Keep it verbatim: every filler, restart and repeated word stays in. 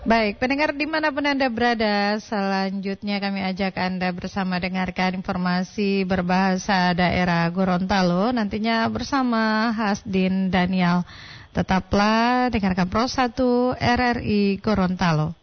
Baik, pendengar dimanapun Anda berada, selanjutnya kami ajak Anda bersama dengarkan informasi berbahasa daerah Gorontalo, nantinya bersama Hasdin Daniel. Tetaplah dengarkan Pro satu R R I Gorontalo.